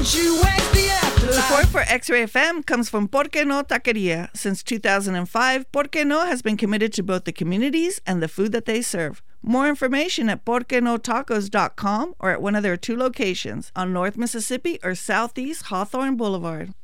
Support for X-Ray FM comes from Porque No Taqueria. Since 2005, Porque No has been committed to both the communities and the food that they serve. More information at porquenotacos.com or at one of their 2 locations on North Mississippi or Southeast Hawthorne Boulevard.